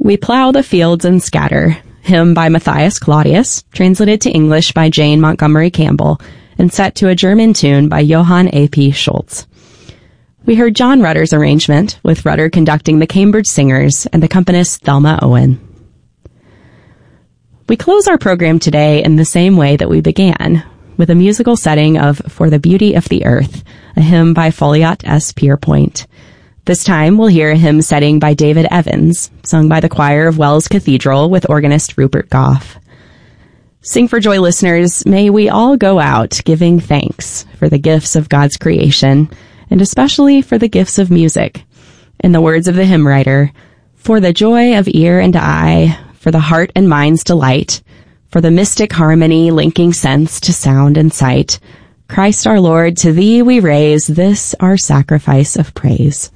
We Plow the Fields and Scatter, hymn by Matthias Claudius, translated to English by Jane Montgomery Campbell, and set to a German tune by Johann A.P. Schultz. We heard John Rutter's arrangement, with Rutter conducting the Cambridge Singers and accompanist Thelma Owen. We close our program today in the same way that we began, with a musical setting of For the Beauty of the Earth, a hymn by Folliot S. Pierpoint. This time we'll hear a hymn setting by David Evans, sung by the choir of Wells Cathedral with organist Rupert Goff. Sing for Joy listeners, may we all go out giving thanks for the gifts of God's creation, and especially for the gifts of music. In the words of the hymn writer, for the joy of ear and eye, for the heart and mind's delight, for the mystic harmony linking sense to sound and sight, Christ our Lord, to thee we raise this our sacrifice of praise.